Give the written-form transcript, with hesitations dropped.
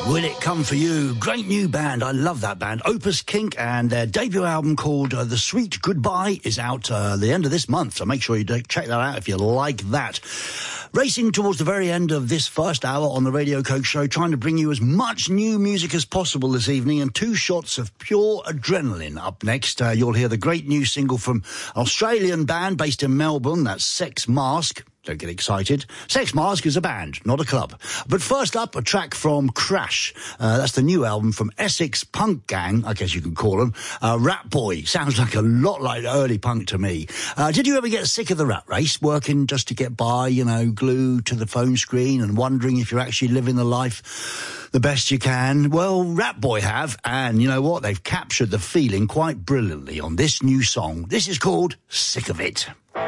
Will It Come For You? Great new band. I love that band. Opus Kink, and their debut album called The Sweet Goodbye is out the end of this month. So make sure you check that out if you like that. Racing towards the very end of this first hour on the Radio Coke Show, trying to bring you as much new music as possible this evening, and 2 shots of pure adrenaline. Up next, you'll hear the great new single from an Australian band based in Melbourne. That's Sex Mask. Don't get excited. Sex Mask is a band, not a club. But first up, a track from Crash. That's the new album from Essex punk gang, I guess you can call them. Rat Boy. Sounds like a lot like early punk to me. Did you ever get sick of the rat race, working just to get by, glued to the phone screen and wondering if you're actually living the life the best you can? Well, Rat Boy have, and you know what? They've captured the feeling quite brilliantly on this new song. This is called Sick of It.